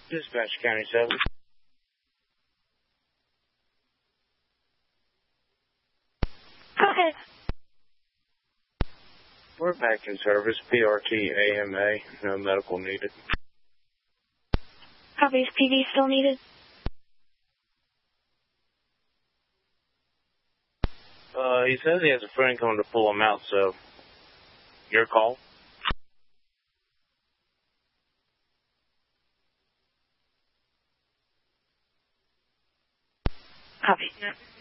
Dispatch County 7. Go ahead. We're back in service. PRT AMA. No medical needed. Copy. Is PV still needed? He says he has a friend coming to pull him out, so your call. Copy.